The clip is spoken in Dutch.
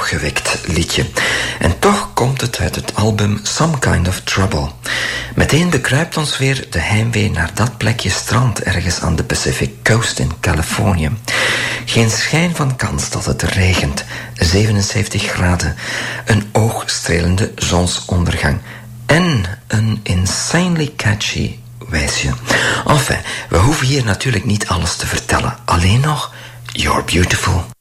opgewekt liedje. En toch komt het uit het album Some Kind of Trouble. Meteen bekruipt ons weer de heimwee naar dat plekje strand ergens aan de Pacific Coast in Californië. Geen schijn van kans dat het regent. 77 graden. Een oogstrelende zonsondergang. En een insanely catchy wijsje. Enfin, we hoeven hier natuurlijk niet alles te vertellen. Alleen nog You're Beautiful.